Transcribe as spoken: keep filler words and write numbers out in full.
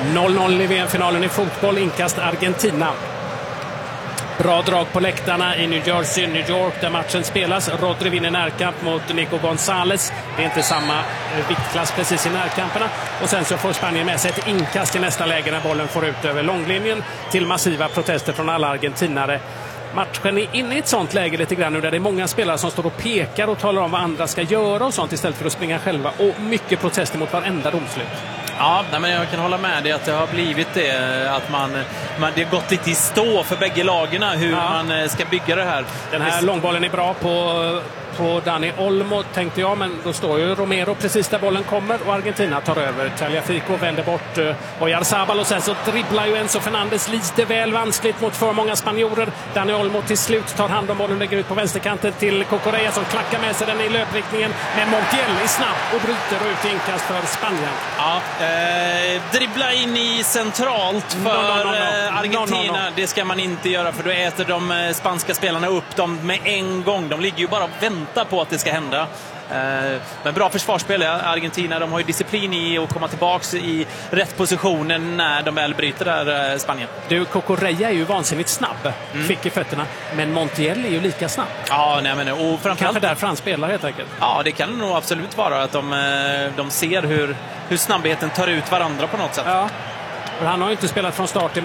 noll noll i V M-finalen i fotboll, inkast Argentina. Bra drag på läktarna i New Jersey, New York där matchen spelas. Rodri vinner närkamp mot Nico González. Det är inte samma viktklass precis i närkamperna. Och sen så får Spanien med sig ett inkast i nästa läge när bollen får ut över långlinjen till massiva protester från alla argentinare. Matchen är inne i ett sånt läge lite grann nu där det är många spelare som står och pekar och talar om vad andra ska göra och sånt istället för att springa själva. Och mycket protester mot varenda domslut. Ja, nej, men jag kan hålla med dig att det har blivit det, att man, man det har gått lite i stå för bägge lagarna hur ja. man ska bygga det här. Den här långbollen är bra på, på Dani Olmo tänkte jag, men då står ju Romero precis där bollen kommer och Argentina tar över. Tagliafico vänder bort uh, Oyarzabal och sen så dribblar ju Enzo Fernandez lite väl vanskligt mot för många spanjorer. Dani Olmo till slut tar hand om bollen, lägger ut på vänsterkanten till Cucurella som klackar med sig den i löpriktningen, men Montiel är snabb och bryter ut inkast för Spanien. Ja, eh, dribbla in i centralt för no, no, no, no. Argentina, no, no, no. Det ska man inte göra för då äter de spanska spelarna upp dem med en gång. De ligger ju bara och väntar på att det ska hända. Eh, men bra försvarsspel. Argentina, de har ju disciplin i att komma tillbaka i rätt positionen när de väl bryter där, eh, Spanien. Du, Cucurella är ju vansinnigt snabb. Mm. Fick i fötterna. Men Montiel är ju lika snabb. Ja, nej, men, och framförallt, kanske därför han spelar helt enkelt. Ja, det kan nog absolut vara att de, de ser hur, hur snabbheten tar ut varandra på något sätt. Ja, för han har ju inte spelat från start i